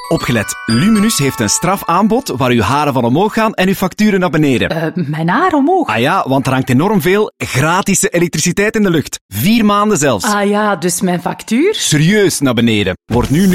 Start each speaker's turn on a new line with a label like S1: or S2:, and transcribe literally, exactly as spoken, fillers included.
S1: Opgelet. Luminus heeft een strafaanbod waar uw haren van omhoog gaan en uw facturen naar beneden.
S2: Uh, mijn haar omhoog?
S1: Ah ja, want er hangt enorm veel gratis elektriciteit in de lucht. Vier maanden zelfs.
S2: Ah ja, dus mijn factuur?
S1: Serieus naar beneden. Word nu